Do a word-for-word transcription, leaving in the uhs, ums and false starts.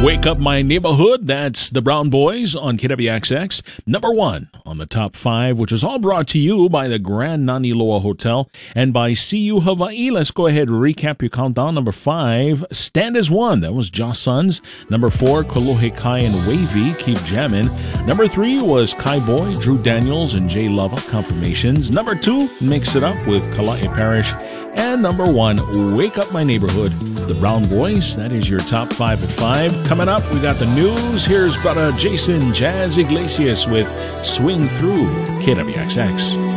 Wake Up My Neighborhood, that's the Brown Boys on K W X X. Number one on the top five, which is all brought to you by the Grand Naniloa Hotel and by C U Hawaii. Let's go ahead and recap your countdown. Number five, Stand As One. That was Joss Sons. Number four, Kolohe Kai and Wavy, Keep Jammin'. Number three was Kai Boy, Drew Daniels, and Jay Lova, Confirmations. Number two, Mix It Up with Kala'i Parish. And number one, Wake Up My Neighborhood, the Brown Boys. That is your top five of five. Coming up, we got the news. Here's brother Jason Jazz Iglesias with Swing Through K W X X.